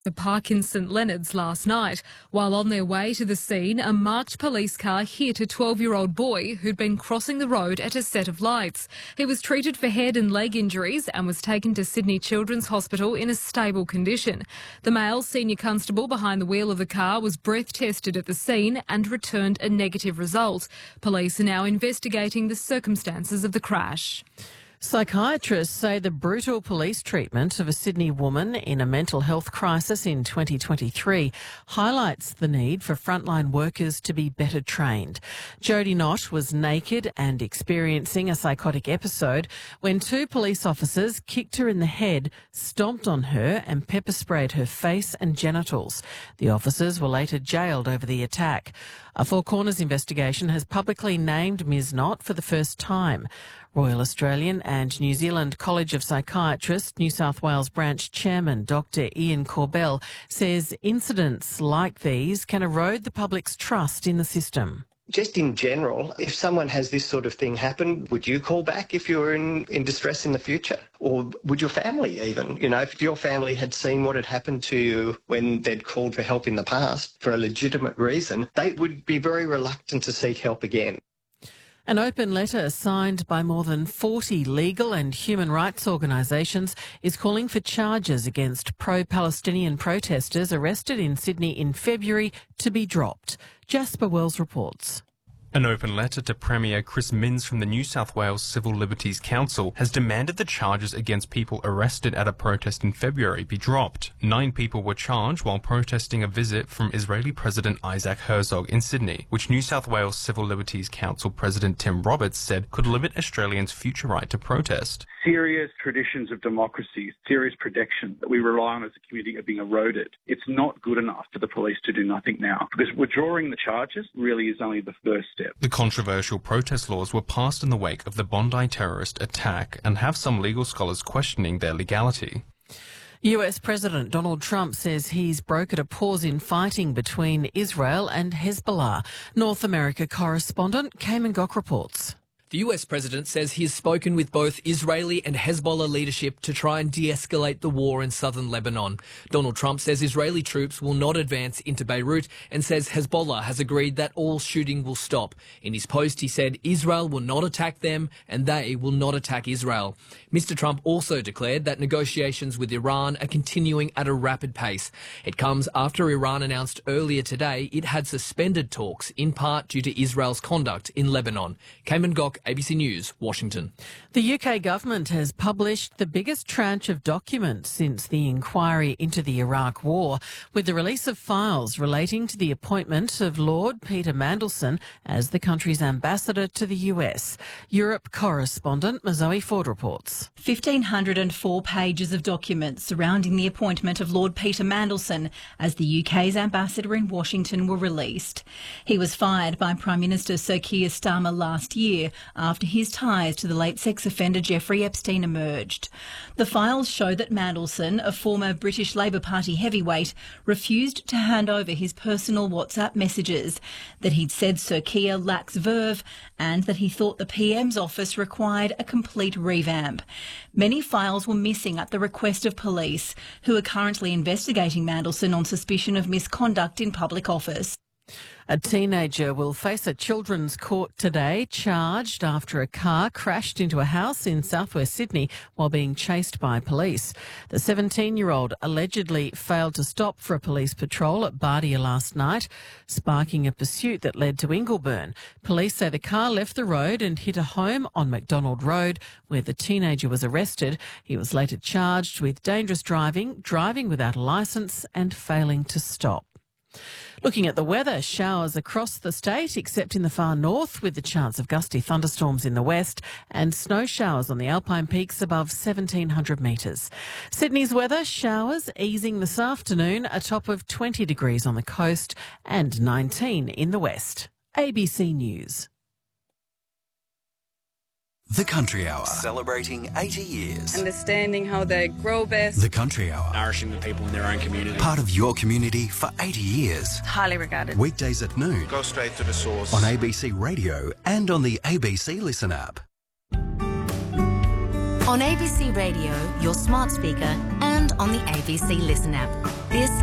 The park in St Leonard's last night. While on their way to the scene, a marked police car hit a 12-year-old boy who'd been crossing the road at a set of lights. He was treated for head and leg injuries and was taken to Sydney Children's Hospital in a stable condition. The male senior constable behind the wheel of the car was breath tested at the scene and returned a negative result. Police are now investigating the circumstances of the crash. Psychiatrists say the brutal police treatment of a Sydney woman in a mental health crisis in 2023 highlights the need for frontline workers to be better trained. Jodie Knott was naked and experiencing a psychotic episode when two police officers kicked her in the head, stomped on her and pepper sprayed her face and genitals. The officers were later jailed over the attack. A Four Corners investigation has publicly named Ms Knott for the first time. Royal Australian and New Zealand College of Psychiatrists New South Wales branch chairman Dr Ian Corbell says incidents like these can erode the public's trust in the system. Just in general, if someone has this sort of thing happen, would you call back if you were in distress in the future? Or would your family even? You know, if your family had seen what had happened to you when they'd called for help in the past for a legitimate reason, they would be very reluctant to seek help again. An open letter signed by more than 40 legal and human rights organisations is calling for charges against pro-Palestinian protesters arrested in Sydney in February to be dropped. Jasper Wells reports. An open letter to Premier Chris Minns from the New South Wales Civil Liberties Council has demanded the charges against people arrested at a protest in February be dropped. 9 people were charged while protesting a visit from Israeli President Isaac Herzog in Sydney, which New South Wales Civil Liberties Council President Tim Roberts said could limit Australians' future right to protest. Serious traditions of democracy, serious protection that we rely on as a community are being eroded. It's not good enough for the police to do nothing now, because withdrawing the charges really is only the first step. The controversial protest laws were passed in the wake of the Bondi terrorist attack and have some legal scholars questioning their legality. US President Donald Trump says he's brokered a pause in fighting between Israel and Hezbollah. North America correspondent Cayman Gok reports. The US president says he has spoken with both Israeli and Hezbollah leadership to try and de-escalate the war in southern Lebanon. Donald Trump says Israeli troops will not advance into Beirut and says Hezbollah has agreed that all shooting will stop. In his post, he said Israel will not attack them and they will not attack Israel. Mr. Trump also declared that negotiations with Iran are continuing at a rapid pace. It comes after Iran announced earlier today it had suspended talks, in part due to Israel's conduct in Lebanon. Cayman Gok, ABC News, Washington. The UK government has published the biggest tranche of documents since the inquiry into the Iraq War, with the release of files relating to the appointment of Lord Peter Mandelson as the country's ambassador to the US. Europe correspondent Mazoe Ford reports. 1,504 pages of documents surrounding the appointment of Lord Peter Mandelson as the UK's ambassador in Washington were released. He was fired by Prime Minister Sir Keir Starmer last year after his ties to the late sex offender Jeffrey Epstein emerged. The files show that Mandelson, a former British Labour Party heavyweight, refused to hand over his personal WhatsApp messages, that he'd said Sir Keir lacks verve, and that he thought the PM's office required a complete revamp. Many files were missing at the request of police, who are currently investigating Mandelson on suspicion of misconduct in public office. A teenager will face a children's court today, charged after a car crashed into a house in southwest Sydney while being chased by police. The 17-year-old allegedly failed to stop for a police patrol at Bardia last night, sparking a pursuit that led to Ingleburn. Police say the car left the road and hit a home on McDonald Road, where the teenager was arrested. He was later charged with dangerous driving, driving without a licence and failing to stop. Looking at the weather, showers across the state except in the far north, with the chance of gusty thunderstorms in the west and snow showers on the Alpine peaks above 1,700 metres. Sydney's weather, showers easing this afternoon, a top of 20 degrees on the coast and 19 in the west. ABC News. The Country Hour, celebrating 80 years. Understanding how they grow best. The Country Hour, nourishing the people in their own community. Part of your community for 80 years. Highly regarded. Weekdays at noon. Go straight to the source. On ABC Radio and on the ABC Listen app. On ABC Radio, your smart speaker, and on the ABC Listen app. This